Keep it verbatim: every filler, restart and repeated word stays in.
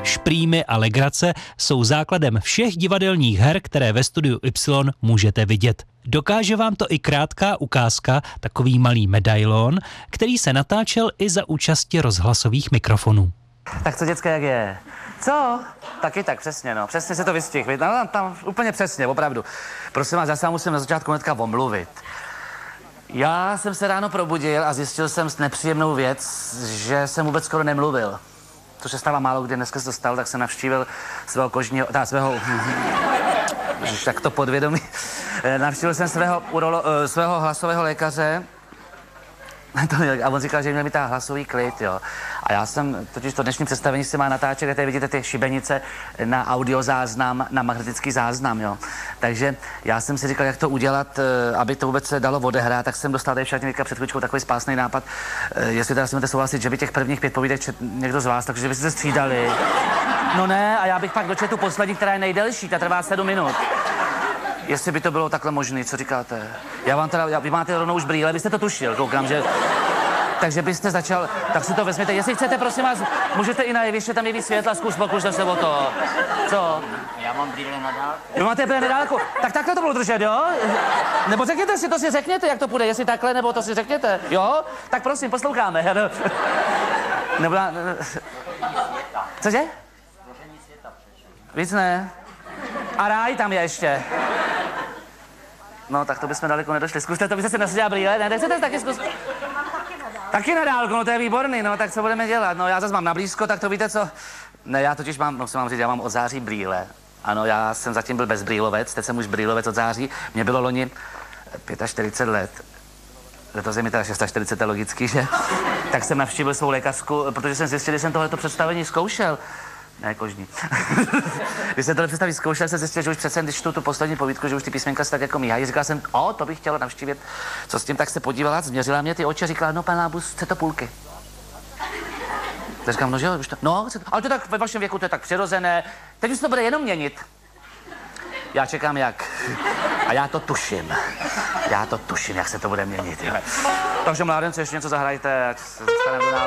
Šprýmy a legrace jsou základem všech divadelních her, které ve Studiu Y můžete vidět. Dokáže vám to i krátká ukázka, takový malý medailon, který se natáčel i za účasti rozhlasových mikrofonů. Tak co, děcka, jak je? Co? Taky tak, přesně, no. Přesně se to vystihl. No, tam, tam úplně přesně, opravdu. Prosím vás, já se vám musím na začátku hnedka omluvit. Já jsem se ráno probudil a zjistil jsem s nepříjemnou věc, že jsem vůbec skoro nemluvil. To se stává málo kdy, dneska se to stalo, tak jsem navštívil svého kožního, teda svého, tak to podvědomí, navštívil jsem svého, urolo, svého hlasového lékaře a on říkal, že měl mít ta hlasový klid, jo. A já jsem, totiž to dnešní představení se má natáčet, kde tady vidíte ty šibenice na audiozáznam, na magnetický záznam, jo. Takže já jsem si říkal, jak to udělat, aby to vůbec se dalo odehrát, tak jsem dostal tady však před chvíličkou takový spásný nápad, jestli teda si můžete souhlasit, že by těch prvních pět povídek čet někdo z vás, takže byste se střídali. No ne, a já bych pak dočetl tu poslední, která je nejdelší, ta trvá sedm minut. Jestli by to bylo takhle možné, co říkáte? Já vám teda, já, vy máte rovnou už brýle, vy jste to tušil, koukám, že... Takže byste začal, tak si to vezměte. Jestli chcete, prosím vás, můžete i na jeviště, tam je víc světla, zkus, pokušte se o to. Co? Já mám brýle na dálku. Vy máte brýle na dálku? Tak takhle to budu držet, jo? Nebo řekněte si, to si řekněte, jak to půjde, jestli takhle, nebo to si řekněte, jo? Tak prosím, posloucháme. Nebo na... Cože? Víc ne. A ráj tam je ještě. No, tak to bychom daleko nedošli. Zkuste to, vy jste si nasadila brýle, ne? Nechcete taky zkusit? Taky na dálku, no to je výborný, no, tak co budeme dělat? No, já zase mám na blízko, tak to víte co? Ne, já totiž mám, musím vám říct, já mám od září brýle. Ano, já jsem zatím byl bezbrýlovec, teď jsem už brýlovec od září. Mně bylo loni čtyřicet pět let. To je mi teda čtyřicet šest, logicky, že? Tak jsem navštívil svou lékařku, protože jsem zjistil, že jsem tohleto představení zkoušel. Ne, kožní. Když jsem tohle představit zkoušel, jsem zjistil, že už přece, když tu, tu poslední povídku, že už ty písmenka se tak jako míhají. Říkal jsem, o, to bych chtěla navštívit. Co s tím, tak se podívala, změřila mě ty oči, říkala, no, pan Lábus, chce to půlky. Tak říkám, no, že jo, už to, no, ale to tak ve vašem věku, to je tak přirozené. Teď už to bude jenom měnit. Já čekám, jak. A já to tuším. Já to tuším, jak se to bude měnit. Jo. Takže mládenci, ještě něco zahrajte, ať se dostaneme do návodu.